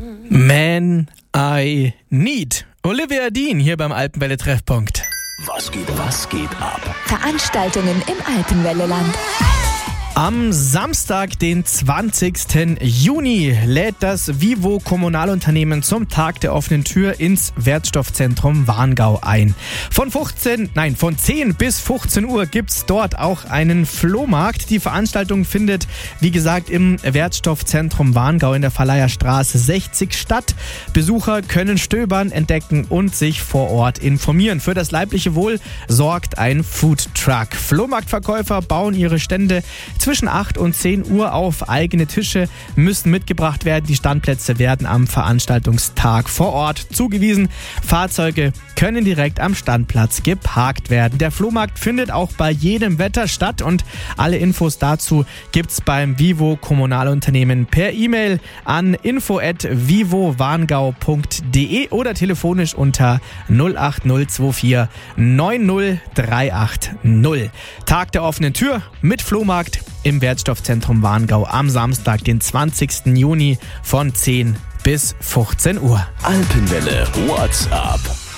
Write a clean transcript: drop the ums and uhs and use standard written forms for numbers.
Man I Need. Olivia Dean hier beim Alpenwelle-Treffpunkt. Was geht ab? Veranstaltungen im Alpenwelleland. Am Samstag, den 20. Juni, lädt das Vivo Kommunalunternehmen zum Tag der offenen Tür ins Wertstoffzentrum Warngau ein. Von 10 bis 15 Uhr gibt's dort auch einen Flohmarkt. Die Veranstaltung findet, wie gesagt, im Wertstoffzentrum Warngau in der Verleiherstraße 60 statt. Besucher können stöbern, entdecken und sich vor Ort informieren. Für das leibliche Wohl sorgt ein Foodtruck. Flohmarktverkäufer bauen ihre Stände zwischen 8 und 10 Uhr auf. Eigene Tische müssen mitgebracht werden. Die Standplätze werden am Veranstaltungstag vor Ort zugewiesen. Fahrzeuge können direkt am Standplatz geparkt werden. Der Flohmarkt findet auch bei jedem Wetter statt und alle Infos dazu gibt's beim Vivo Kommunalunternehmen per E-Mail an info@vivowarngau.de oder telefonisch unter 08024 90380. Tag der offenen Tür mit Flohmarkt im Wertstoffzentrum Warngau am Samstag, den 20. Juni von 10 bis 15 Uhr. Alpenwelle WhatsApp.